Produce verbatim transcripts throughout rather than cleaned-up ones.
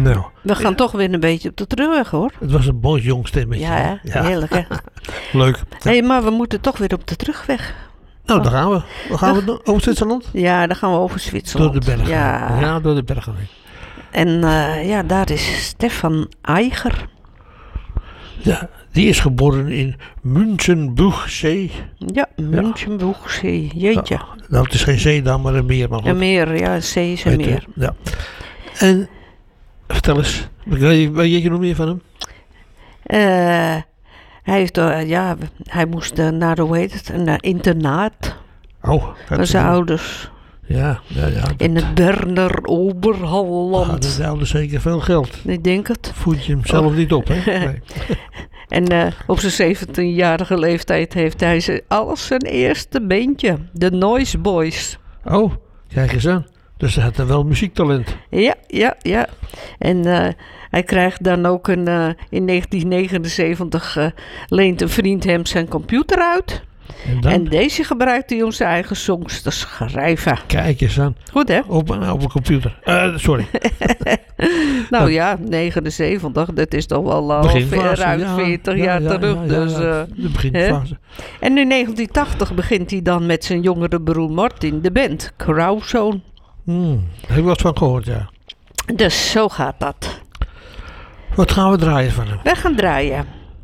Nou. We gaan toch weer een beetje op de terugweg, hoor. Het was een mooi jong stemmetje. Ja, hè? Ja. Heerlijk, hè? Leuk. Hé, hey, maar we moeten toch weer op de terugweg. Nou, daar gaan we. Waar gaan we dan? Over Zwitserland? Ja, dan gaan we over Zwitserland. Door de bergen. Ja, ja door de bergen heen. En uh, ja, daar is Stefan Eicher. Ja, die is geboren in München-Buchsee. Ja, München-Buchsee. Jeetje. Ja, nou, het is geen zee dan, maar een meer. Maar goed. Een meer, ja, een zee is een meer. Ja. En, vertel eens, weet je nog meer van hem? Uh, hij, heeft, uh, ja, hij moest uh, naar, hoe heet het, een uh, internaat. Oh. Met zijn ouders. Ja, ja, ja. Dat, in het Berner Oberhalland. Ja, dat haalde zeker veel geld. Ik denk het. Voed je hem zelf oh. niet op, hè? Nee. En uh, op zijn zeventienjarige leeftijd heeft hij zijn, alles zijn eerste bandje. De Noise Boys. Oh, kijk eens aan. Dus hij had er wel muziektalent. Ja, ja, ja. En uh, hij krijgt dan ook een... Uh, in negentien negenenzeventig uh, leent een vriend hem zijn computer uit. En, en deze gebruikt hij om zijn eigen songs te schrijven. Kijk eens aan. Goed, hè? Op, op een computer. Uh, sorry. nou ja, negenenzeventig, dat is toch wel al ruim ja, veertig ja, jaar ja, terug. Ja, ja, dus, uh, de beginfase. En in negentien tachtig begint hij dan met zijn jongere broer Martin de band Crowzone. Hmm, daar heb ik wat van gehoord, ja. Dus zo gaat dat. Wat gaan we draaien van hem? We gaan draaien.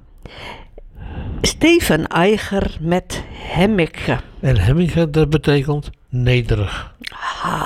Stefan Eicher met Hemmige. En Hemmige, dat betekent nederig. Ah.